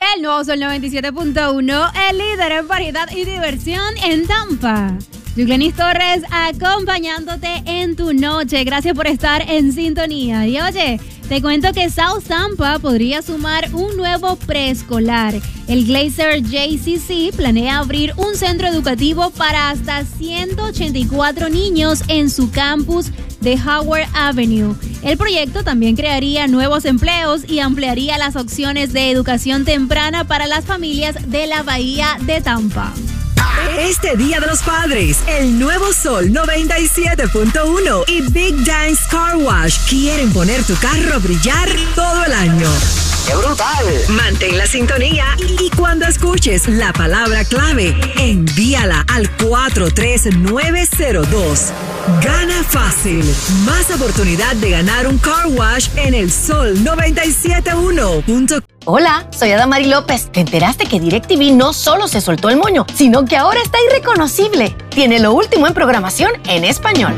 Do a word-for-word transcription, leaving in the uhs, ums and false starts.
El nuevo Sol noventa y siete punto uno, el líder en variedad y diversión en Tampa. Yuglenis Torres acompañándote en tu noche. Gracias por estar en sintonía. Y oye, te cuento que South Tampa podría sumar un nuevo preescolar. El Glacier J C C planea abrir un centro educativo para hasta ciento ochenta y cuatro niños en su campus de Howard Avenue. El proyecto también crearía nuevos empleos y ampliaría las opciones de educación temprana para las familias de la Bahía de Tampa. Este Día de los Padres, el nuevo Sol noventa y siete punto uno y Big Dance Car Wash quieren poner tu carro a brillar todo el año. ¡Qué brutal! Mantén la sintonía y cuando escuches la palabra clave, envíala al cuatro tres nueve cero dos. Gana fácil. Más oportunidad de ganar un car wash en el Sol noventa y siete punto uno. Hola, soy Adamari López. ¿Te enteraste que DirecTV no solo se soltó el moño, sino que ahora está irreconocible? Tiene lo último en programación en español.